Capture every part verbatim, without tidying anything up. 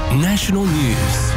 National News.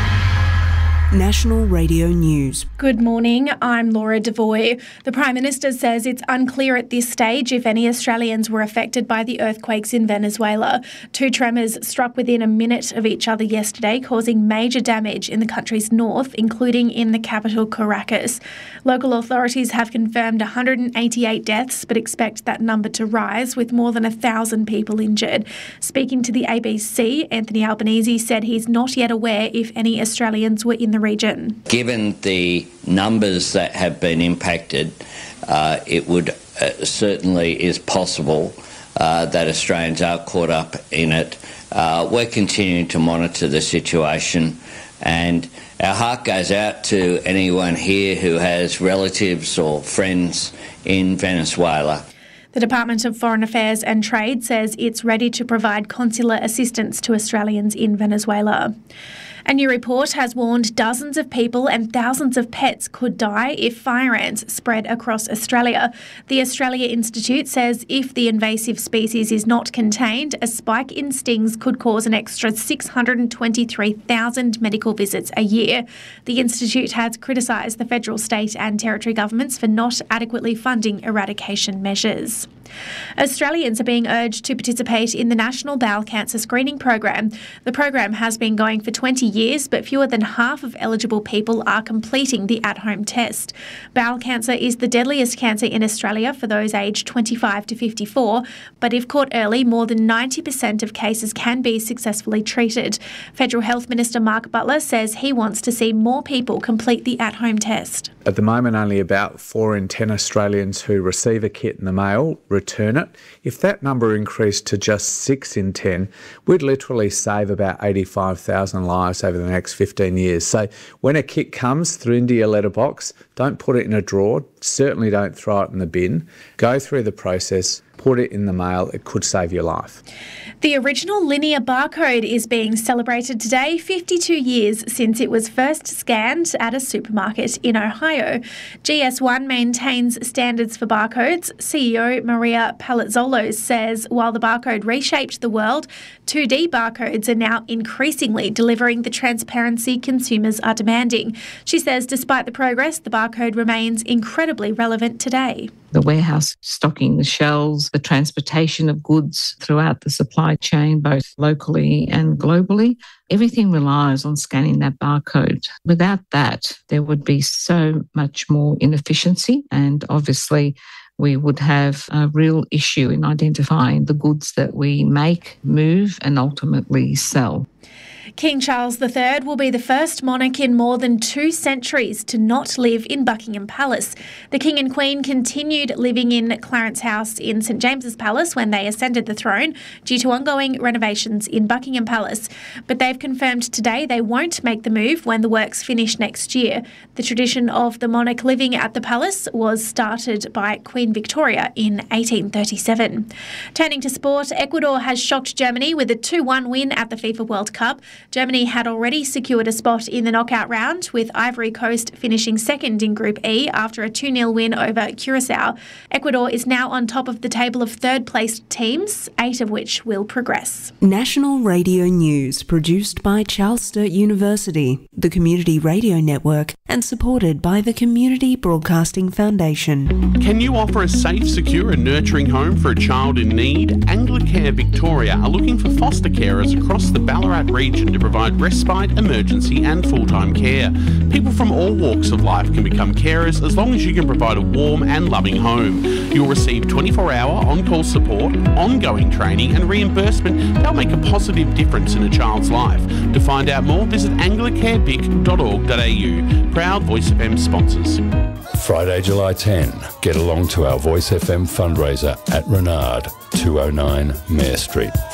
National Radio News. Good morning, I'm Laura Devoy. The Prime Minister says it's unclear at this stage if any Australians were affected by the earthquakes in Venezuela. Two tremors struck within a minute of each other yesterday, causing major damage in the country's north, including in the capital Caracas. Local authorities have confirmed one hundred eighty-eight deaths, but expect that number to rise, with more than one thousand people injured. Speaking to the A B C, Anthony Albanese said he's not yet aware if any Australians were in the region. Given the numbers that have been impacted, uh, it would uh, certainly is possible uh, that Australians are caught up in it. Uh, we're continuing to monitor the situation, and our heart goes out to anyone here who has relatives or friends in Venezuela. The Department of Foreign Affairs and Trade says it's ready to provide consular assistance to Australians in Venezuela. A new report has warned dozens of people and thousands of pets could die if fire ants spread across Australia. The Australia Institute says if the invasive species is not contained, a spike in stings could cause an extra six hundred twenty-three thousand medical visits a year. The Institute has criticised the federal, state and territory governments for not adequately funding eradication measures. Australians are being urged to participate in the National Bowel Cancer Screening Program. The program has been going for twenty years, but fewer than half of eligible people are completing the at-home test. Bowel cancer is the deadliest cancer in Australia for those aged twenty-five to fifty-four, but if caught early, more than ninety percent of cases can be successfully treated. Federal Health Minister Mark Butler says he wants to see more people complete the at-home test. At the moment, only about four in ten Australians who receive a kit in the mail return it. If that number increased to just six in ten, we'd literally save about eighty-five thousand lives over the next fifteen years. So when a kit comes through into your letterbox, don't put it in a drawer, certainly don't throw it in the bin. Go through the process, put it in the mail, it could save your life. The original linear barcode is being celebrated today, fifty-two years since it was first scanned at a supermarket in Ohio. G S one maintains standards for barcodes. C E O Maria Palazzolo says while the barcode reshaped the world, two D barcodes are now increasingly delivering the transparency consumers are demanding. She says despite the progress, the barcode remains incredibly relevant today. The warehouse stocking the shelves, the transportation of goods throughout the supply chain, both locally and globally, everything relies on scanning that barcode. Without that, there would be so much more inefficiency, and obviously we would have a real issue in identifying the goods that we make, move and ultimately sell. King Charles the Third will be the first monarch in more than two centuries to not live in Buckingham Palace. The King and Queen continued living in Clarence House in St James's Palace when they ascended the throne due to ongoing renovations in Buckingham Palace. But they've confirmed today they won't make the move when the works finish next year. The tradition of the monarch living at the palace was started by Queen Victoria in eighteen thirty-seven. Turning to sport, Ecuador has shocked Germany with a two one win at the FIFA World Cup. Germany had already secured a spot in the knockout round, with Ivory Coast finishing second in Group E after a two nil win over Curaçao. Ecuador is now on top of the table of third-placed teams, eight of which will progress. National Radio News, produced by Charles Sturt University, the Community Radio Network, and supported by the Community Broadcasting Foundation. Can you offer a safe, secure and nurturing home for a child in need? Anglicare Victoria are looking for foster carers across the Ballarat region to provide respite, emergency and full-time care. People from all walks of life can become carers as long as you can provide a warm and loving home. You'll receive twenty-four hour on-call support, ongoing training and reimbursement that'll make a positive difference in a child's life. To find out more, visit anglicare vic dot org dot a u. Proud Voice F M sponsors. Friday, July tenth. Get along to our Voice F M fundraiser at Renard, two oh nine Mayor Street.